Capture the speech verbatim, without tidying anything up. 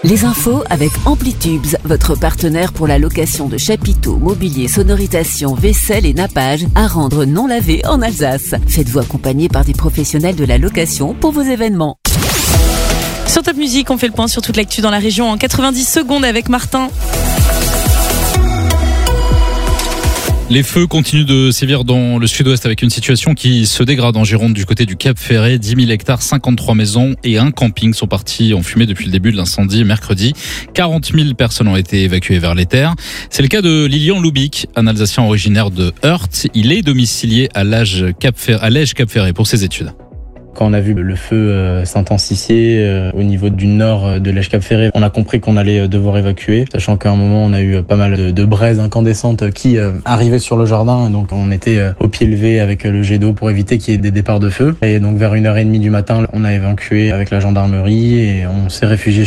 Les infos avec Amplitubes, votre partenaire pour la location de chapiteaux, mobilier, sonorisation, vaisselle et nappage à rendre non lavé en Alsace. Faites-vous accompagner par des professionnels de la location pour vos événements. Sur Top Music, on fait le point sur toute l'actu dans la région en quatre-vingt-dix secondes avec Martin. Les feux continuent de sévir dans le sud-ouest avec une situation qui se dégrade en Gironde du côté du Cap Ferret. dix mille hectares, cinquante-trois maisons et un camping sont partis en fumée depuis le début de l'incendie mercredi. quarante mille personnes ont été évacuées vers les terres. C'est le cas de Lilian Loubik, un Alsacien originaire de Heurt. Il est domicilié à l'Age Cap Ferret, à l'Ège Cap Ferret pour ses études. Quand on a vu le feu euh, s'intensifier euh, au niveau du nord de l'Ège Cap Ferret, on a compris qu'on allait devoir évacuer, sachant qu'à un moment on a eu pas mal de, de braises incandescentes qui euh, arrivaient sur le jardin, donc on était euh, au pied levé avec le jet d'eau pour éviter qu'il y ait des départs de feu. Et donc vers une heure et demie du matin, on a évacué avec la gendarmerie et on s'est réfugié